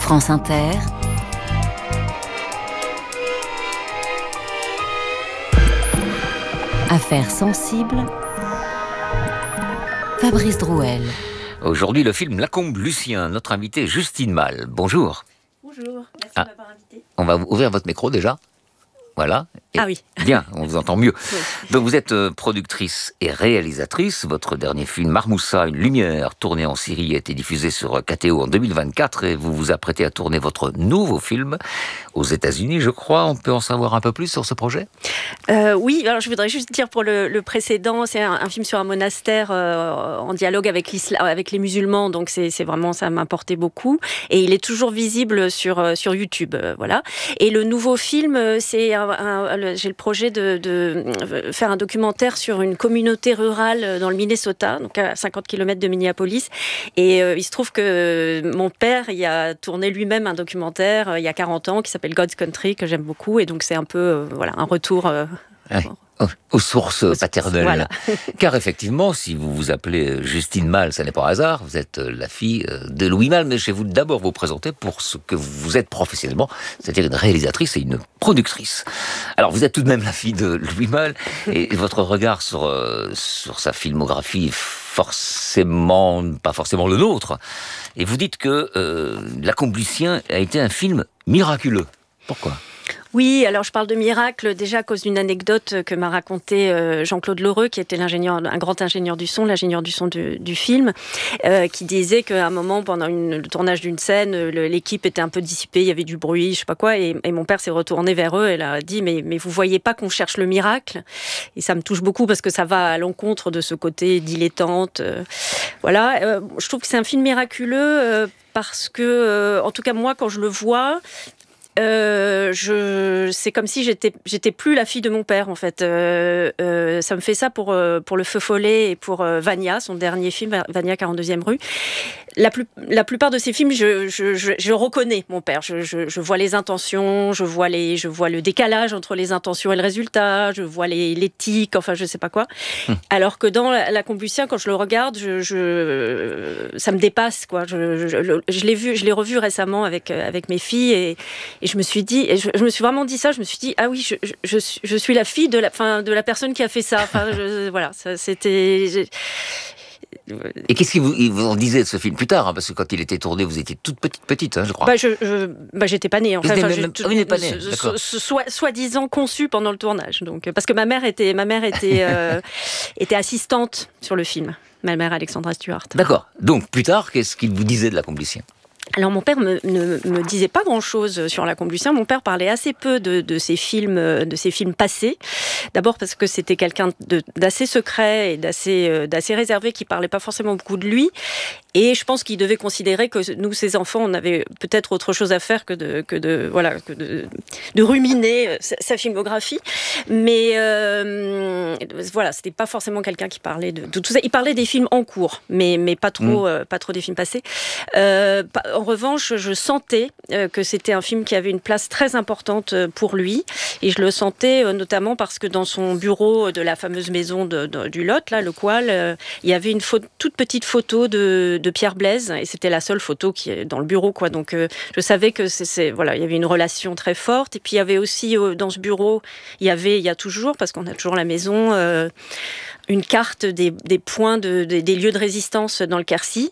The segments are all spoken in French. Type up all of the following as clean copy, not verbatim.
France Inter. Affaires sensibles. Fabrice Drouel. Aujourd'hui, le film Lacombe Lucien. Notre invitée Justine Malle. Bonjour. Bonjour, merci de m'avoir invité. On va ouvrir votre micro déjà. Voilà. Et oui. Bien, on vous entend mieux. Oui. Donc vous êtes productrice et réalisatrice. Votre dernier film, Marmoussa, une lumière, tourné en Syrie, a été diffusé sur KTO en 2024 et vous vous apprêtez à tourner votre nouveau film aux États-Unis, je crois. On peut en savoir un peu plus sur ce projet ? Oui, alors je voudrais juste dire pour le précédent, c'est un film sur un monastère en dialogue avec les musulmans, donc c'est vraiment, ça m'importait beaucoup. Et il est toujours visible sur YouTube, voilà. Et le nouveau film, j'ai le projet de faire un documentaire sur une communauté rurale dans le Minnesota, donc à 50 km de Minneapolis. Et il se trouve que mon père y a tourné lui-même un documentaire il y a 40 ans qui s'appelle God's Country, que j'aime beaucoup. Et donc c'est un peu un retour... aux sources paternelles. Voilà. Car effectivement, si vous vous appelez Justine Malle, ça n'est pas un hasard, vous êtes la fille de Louis Malle, mais je vais vous d'abord vous présenter pour ce que vous êtes professionnellement, c'est-à-dire une réalisatrice et une productrice. Alors vous êtes tout de même la fille de Louis Malle, et votre regard sur sa filmographie, forcément, pas forcément le nôtre, et vous dites que Lacombe Lucien a été un film miraculeux. Pourquoi ? Oui, alors je parle de miracle déjà à cause d'une anecdote que m'a raconté Jean-Claude Lheureux, qui était un grand ingénieur du son du film, qui disait qu'à un moment, pendant le tournage d'une scène, l'équipe était un peu dissipée, il y avait du bruit, je sais pas quoi, et mon père s'est retourné vers eux et leur a dit mais vous voyez pas qu'on cherche le miracle ? Et ça me touche beaucoup parce que ça va à l'encontre de ce côté dilettante. Voilà, je trouve que c'est un film miraculeux parce que, en tout cas moi, quand je le vois, c'est comme si j'étais plus la fille de mon père en fait. Ça me fait ça pour le Feu Follet et pour Vania, son dernier film, Vania 42e rue. La plupart de ces films, je reconnais mon père. Je vois les intentions, je vois le décalage entre les intentions et le résultat, je vois l'éthique, enfin je sais pas quoi. Alors que dans Lacombe Lucien, quand je le regarde, ça me dépasse quoi. Je l'ai revu récemment avec mes filles et je me suis dit, je me suis vraiment dit ça. Je me suis dit ah oui, je suis la fille de la personne qui a fait ça. Enfin voilà, ça, c'était. Et qu'est-ce qu'il vous en disait de ce film plus tard, hein, parce que quand il était tourné, vous étiez toute petite, je crois. J'étais pas née. Vous n'êtes pas née, d'accord. Soi-disant conçue pendant le tournage. Donc, parce que ma mère était assistante sur le film. Ma mère Alexandra Stewart. D'accord. Donc plus tard, qu'est-ce qu'il vous disait de Lacombe Lucien ? Alors mon père ne me disait pas grand-chose sur Lacombe Lucien. Mon père parlait assez peu de ses films passés. D'abord parce que c'était quelqu'un d'assez secret et d'assez réservé, qui parlait pas forcément beaucoup de lui. Et je pense qu'il devait considérer que nous, ses enfants, on avait peut-être autre chose à faire que de ruminer sa filmographie. Mais voilà, c'était pas forcément quelqu'un qui parlait de tout ça. Il parlait des films en cours, mais pas trop des films passés. En revanche, je sentais que c'était un film qui avait une place très importante pour lui. Et je le sentais notamment parce que dans son bureau de la fameuse maison du Lot, là, le Coual, il y avait une toute petite photo de Pierre Blaise, et c'était la seule photo qui est dans le bureau, quoi. Donc je savais que il y avait une relation très forte. Et puis il y avait aussi dans ce bureau, il y a toujours, parce qu'on a toujours la maison, une carte des points des lieux de résistance dans le Quercy.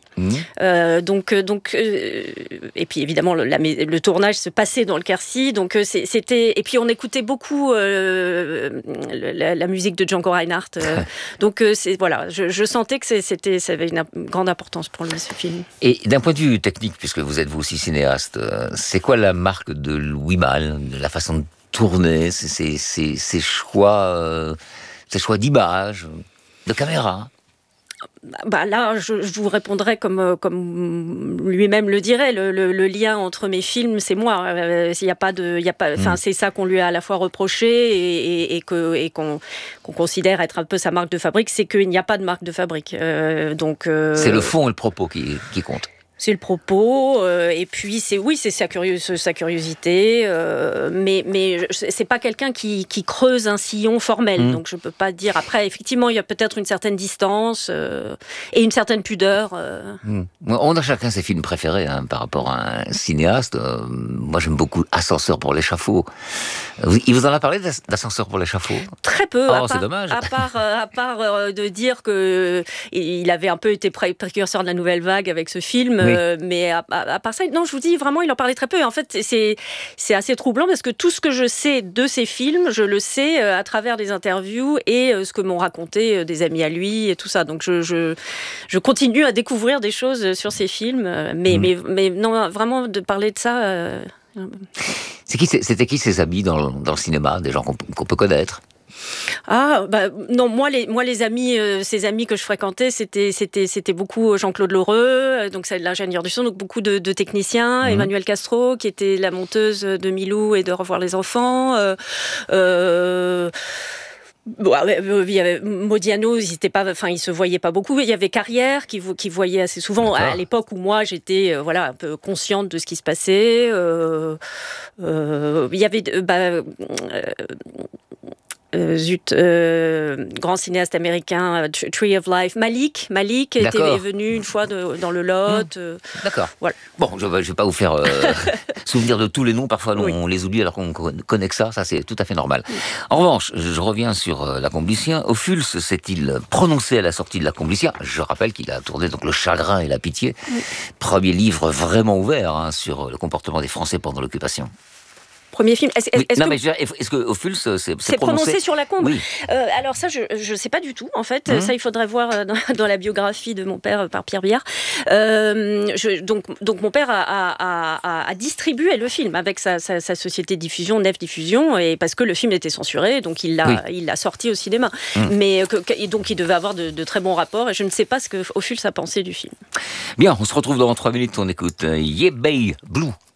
Et puis évidemment le tournage se passait dans le Quercy, donc c'était, et puis on écoutait beaucoup la musique de Django Reinhardt. Donc je sentais que ça avait une grande importance pour lui, ce film. Et d'un point de vue technique, puisque vous êtes vous aussi cinéaste, c'est quoi la marque de Louis Malle, de la façon de tourner, ses choix d'image, de caméra? Là, je vous répondrai comme lui-même le dirait. Le lien entre mes films, c'est moi. C'est ça qu'on lui a à la fois reproché et qu'on considère être un peu sa marque de fabrique, c'est qu'il n'y a pas de marque de fabrique. C'est le fond et le propos qui comptent. C'est le propos, et puis c'est sa curiosité, mais c'est pas quelqu'un qui creuse un sillon formel, donc je peux pas dire. Après, effectivement, il y a peut-être une certaine distance et une certaine pudeur. On a chacun ses films préférés par rapport à un cinéaste. Moi, j'aime beaucoup Ascenseur pour l'échafaud. Il vous en a parlé d'Ascenseur pour l'échafaud ? Très peu. C'est dommage. À part de dire que il avait un peu été précurseur de la nouvelle vague avec ce film. Oui. Mais à part ça, non, je vous dis vraiment, il en parlait très peu. Et en fait, c'est assez troublant parce que tout ce que je sais de ces films, je le sais à travers des interviews et ce que m'ont raconté des amis à lui et tout ça. Donc je continue à découvrir des choses sur ces films, mais non, vraiment de parler de ça. C'était qui ses amis dans le cinéma, des gens qu'on peut connaître ? Non, moi les amis, ces amis que je fréquentais, c'était beaucoup Jean-Claude Lheureux, donc c'est l'ingénieur du son, donc beaucoup de techniciens, Emmanuel Castro qui était la monteuse de Milou et de Revoir les enfants. Il y avait Modiano, il se voyait pas beaucoup. Il y avait Carrière qui voyait assez souvent. D'accord. À l'époque où moi j'étais un peu consciente de ce qui se passait. Il y avait grand cinéaste américain, Tree of Life, Malik est venu une fois dans le Lot. D'accord. Voilà. Bon, je vais pas vous faire souvenir de tous les noms, parfois on les oublie alors qu'on connaît que ça c'est tout à fait normal. En revanche, je reviens sur La Complicia. Ophuls s'est-il prononcé à la sortie de La Complicia ? Je rappelle qu'il a tourné donc Le Chagrin et la Pitié, premier livre vraiment ouvert sur le comportement des Français pendant l'occupation. Premier film. Est-ce que Ophuls s'est prononcé sur La Combe ? Oui. Alors ça, je sais pas du tout. En fait, ça, il faudrait voir dans la biographie de mon père par Pierre Biard. Donc mon père a distribué le film avec sa société de diffusion, Nef Diffusion, et parce que le film était censuré, donc il l'a sorti au cinéma. Mais et donc il devait avoir de très bons rapports. Et je ne sais pas ce que Ophuls a pensé du film. Bien, on se retrouve dans 3 minutes. On écoute Yeah Bay Blue.